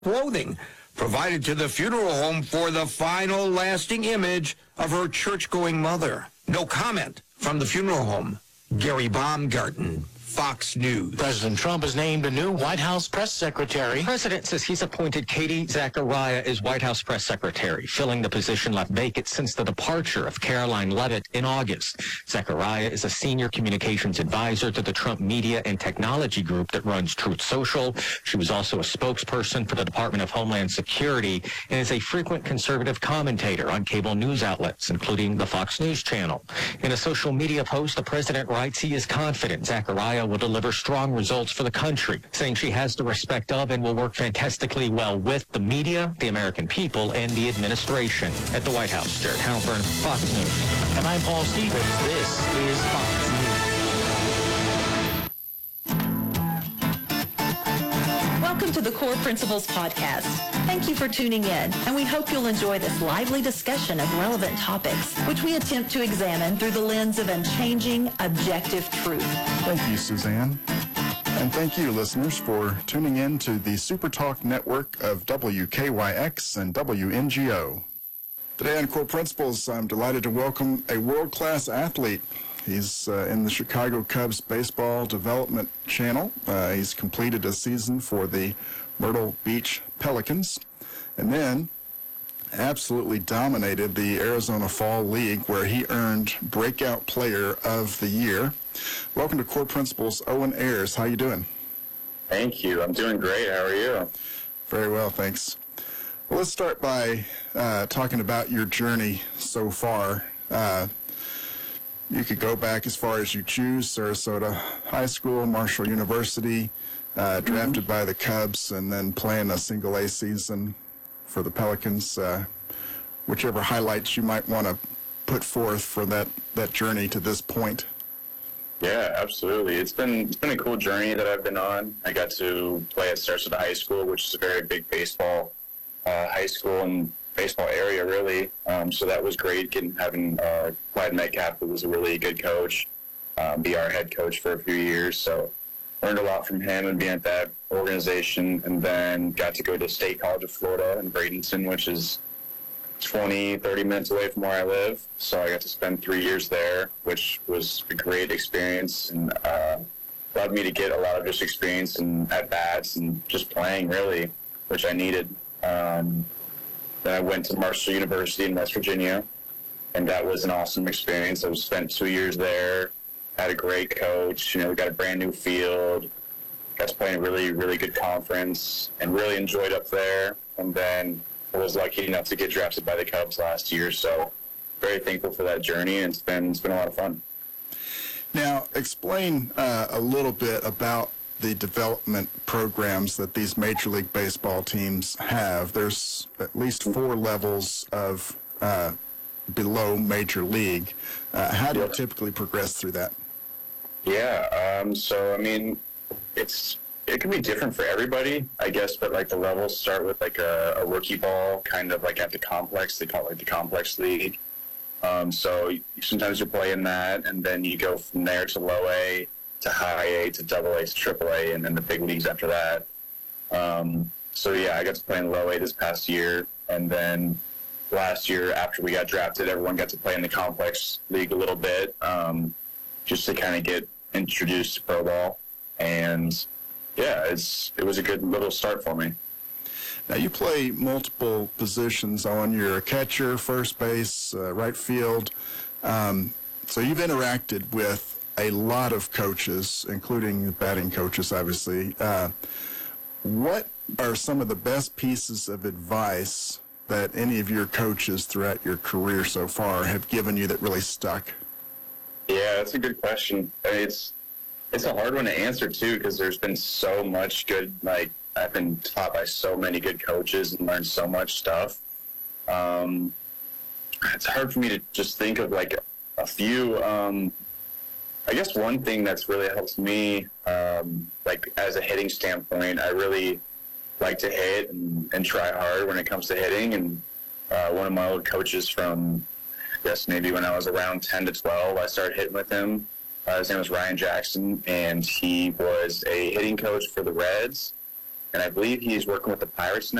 clothing provided to the funeral home for the final lasting image of her church-going mother. No comment from the funeral home. Gary Baumgarten, Fox News. President Trump has named a new White House press secretary. The president says he's appointed Katie Zachariah as White House press secretary, filling the position left vacant since the departure of Caroline Leavitt in August. Zachariah is a senior communications advisor to the Trump Media and Technology Group that runs Truth Social. She was also a spokesperson for the Department of Homeland Security and is a frequent conservative commentator on cable news outlets, including the Fox News Channel. In a social media post, the president writes he is confident Zachariah will deliver strong results for the country, saying she has the respect of and will work fantastically well with the media, the American people, and the administration. At the White House, Jared Halpern, Fox News. And I'm Paul Stevens. This is Fox News. Welcome to the Core Principles Podcast. Thank you for tuning in, and we hope you'll enjoy this lively discussion of relevant topics, which we attempt to examine through the lens of unchanging, objective truth. Thank you, Suzanne. And thank you, listeners, for tuning in to the Super Talk network of WKYX and WNGO. Today on Core Principles, I'm delighted to welcome a world-class athlete. He's in the Chicago Cubs baseball development channel. He's completed a season for the Myrtle Beach Pelicans, and then absolutely dominated the Arizona Fall League, where he earned Breakout Player of the Year. Welcome to Core Principles, Owen Ayers. How you doing? Thank you. I'm doing great. How are you? Very well, thanks. Well, let's start by talking about your journey so far. You could go back as far as you choose: Sarasota High School, Marshall University, drafted by the Cubs, and then playing a single-A season for the Pelicans. Whichever highlights you might want to put forth for that journey to this point. Yeah, absolutely. It's been a cool journey that I've been on. I got to play at Sarasota High School, which is a very big baseball high school and baseball area, really. So that was great. Having Clyde Metcalf, who was a really good coach, be our head coach for a few years. So learned a lot from him and being at that organization, and then got to go to State College of Florida in Bradenton, which is 20-30 minutes away from where I live. So I got to spend 3 years there, which was a great experience, and allowed me to get a lot of just experience and at-bats and just playing, really, which I needed. Then I went to Marshall University in West Virginia, and that was an awesome experience. I spent 2 years there, had a great coach. We got a brand new field, got to play in a really, really good conference, and really enjoyed up there. And then I was lucky enough to get drafted by the Cubs last year, so very thankful for that journey, and it's been a lot of fun. Now, explain a little bit about the development programs that these Major League Baseball teams have. There's at least 4 levels of below Major League. How do you typically progress through that? Yeah, so, I mean, it can be different for everybody, I guess, but, like, the levels start with, like, a rookie ball, kind of like at the complex. They call it, like, the complex league. So sometimes you're playing that, and then you go from there to low A, to high A, to double A, to triple A, and then the big leagues after that. So, yeah, I got to play in low A this past year, and then last year, after we got drafted, everyone got to play in the complex league a little bit, just to kind of get introduced to pro ball. And, yeah, it was a good little start for me. Now, you play multiple positions on. You're a catcher, first base, right field. So you've interacted with a lot of coaches, including batting coaches, obviously. What are some of the best pieces of advice that any of your coaches throughout your career so far have given you that really stuck? Yeah, that's a good question. I mean, it's a hard one to answer, too, because there's been so much good, like, I've been taught by so many good coaches and learned so much stuff. It's hard for me to just think of, like, a few. I guess one thing that's really helped me, like, as a hitting standpoint, I really like to hit and try hard when it comes to hitting. And one of my old coaches from, I guess maybe when I was around 10 to 12, I started hitting with him. His name was Ryan Jackson, and he was a hitting coach for the Reds. and I believe he's working with the Pirates now.